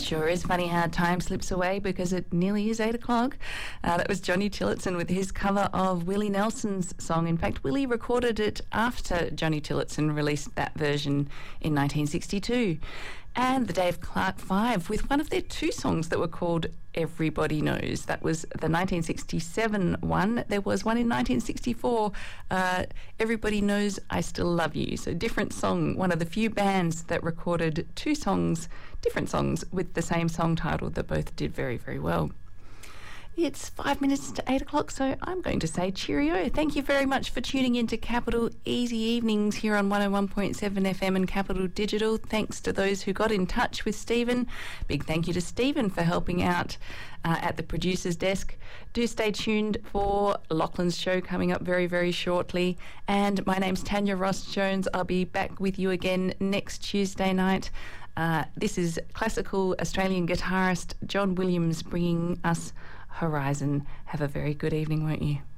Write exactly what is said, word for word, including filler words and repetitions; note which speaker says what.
Speaker 1: Sure is funny how time slips away because it nearly is eight o'clock. Uh, that was Johnny Tillotson with his cover of Willie Nelson's song. In fact, Willie recorded it after Johnny Tillotson released that version in nineteen sixty-two. And the Dave Clark Five with one of their two songs that were called Everybody Knows. That was the nineteen sixty-seven one. There was one in nineteen sixty-four, uh, Everybody Knows I Still Love You. So different song, one of the few bands that recorded two songs, different songs with the same song title that both did very, very well. It's five minutes to eight o'clock, so I'm going to say cheerio. Thank you very much for tuning in to Capital Easy Evenings here on one oh one point seven F M and Capital Digital. Thanks to those who got in touch with Stephen. Big thank you to Stephen for helping out uh, at the producer's desk. Do stay tuned for Lachlan's show coming up very, very shortly. And my name's Tanya Ross-Jones. I'll be back with you again next Tuesday night. Uh, this is classical Australian guitarist John Williams bringing us Horizon. Have a very good evening, won't you?